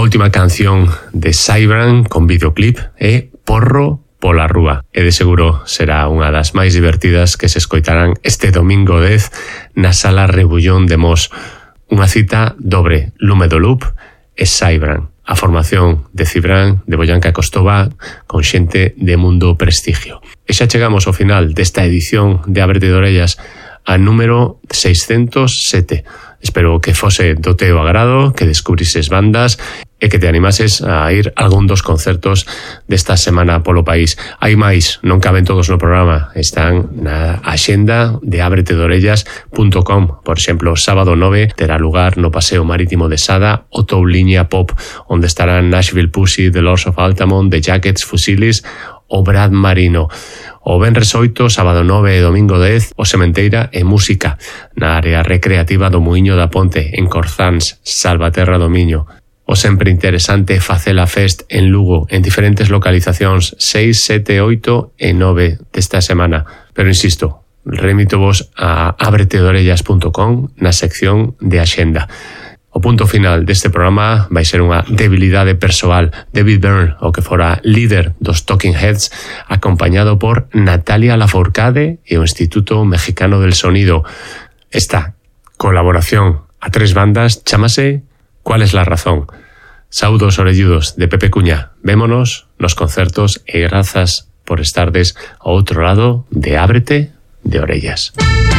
última canción de Cybran con videoclip é Porro pola Rúa, e de seguro será unha das máis divertidas que se escoitarán este domingo 10 na Sala Rebullón de Mos. Unha cita dobre, Lume do Loop e Cybran, a formación de Cybran, de Boyanca Costova, con xente de mundo prestigio. E xa chegamos ao final desta edición de Ábrete de Orellas, a número 607. Espero que fose do teu agrado, que descubrises bandas e que te animases a ir a algún dos concertos desta semana polo país. Hai máis, non caben todos no programa, están na axenda de abretedorellas.com. Por exemplo, sábado 9 terá lugar no Paseo Marítimo de Sada o Touliña Pop, onde estarán Nashville Pussy, The Lords of Altamont, The Jackets, Fusilis o Brad Marino. O venres 8, sábado 9 e domingo 10, o Sementeira e Música, na área recreativa do Muiño da Ponte, en Corzáns, Salvaterra do Miño. O sempre interesante Facela Fest en Lugo, en diferentes localizacións 6, 7, 8 e 9 desta semana. Pero insisto, remito vos a abretedorellas.com na sección de Axenda. O punto final deste programa vai ser unha debilidade persoal. David Byrne, o que fora líder dos Talking Heads, acompañado por Natalia Lafourcade e o Instituto Mexicano del Sonido. Esta colaboración a 3 bandas chámase ¿Cuál es la razón? Saúdos orelludos de Pepe Cuña. Vémonos nos concertos e grazas por estardes ao outro lado de Ábrete de Orellas.